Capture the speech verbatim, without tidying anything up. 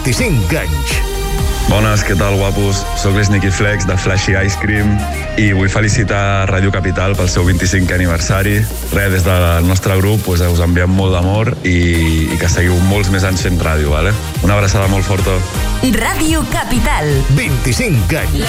vint-i-cinc anys. Bones, què tal, guapos? Soc l'Sneaky Flex de Flashy Ice Cream i vull felicitar Ràdio Capital pel seu vint-i-cinquè aniversari. Res, des del nostre grup pues, us enviem molt d'amor i, i que seguiu molts més anys fent ràdio, vale? Una abraçada molt forta. Ràdio Capital. vint-i-cinc anys.